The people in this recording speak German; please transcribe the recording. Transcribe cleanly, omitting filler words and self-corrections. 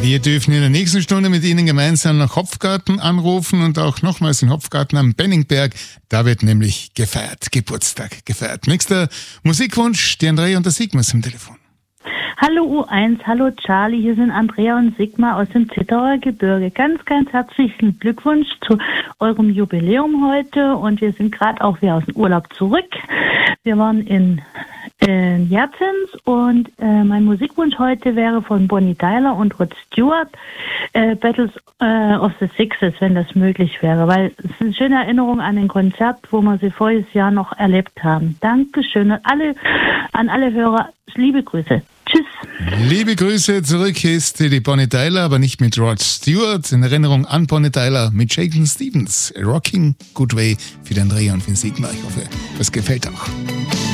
Wir dürfen in der nächsten Stunde mit Ihnen gemeinsam nach Hopfgarten anrufen und auch nochmals in Hopfgarten am Benningberg. Da wird nämlich gefeiert, Geburtstag gefeiert. Nächster Musikwunsch, die Andrea und der Sigmar am Telefon. Hallo U1, hallo Charlie, hier sind Andrea und Sigmar aus dem Zittauer Gebirge. Ganz, ganz herzlichen Glückwunsch zu eurem Jubiläum heute und wir sind gerade auch wieder aus dem Urlaub zurück. Wir waren in Jertens und mein Musikwunsch heute wäre von Bonnie Tyler und Rod Stewart, Battles of the Sexes, wenn das möglich wäre, weil es ist eine schöne Erinnerung an ein Konzert, wo wir sie voriges Jahr noch erlebt haben. Dankeschön und an alle Hörer, liebe Grüße. Tschüss. Liebe Grüße zurück, hier ist die Bonnie Tyler, aber nicht mit Rod Stewart. In Erinnerung an Bonnie Tyler mit Shakin' Stevens. A Rocking Good Way für den Andrea und für den Sigmar. Ich hoffe, das gefällt auch.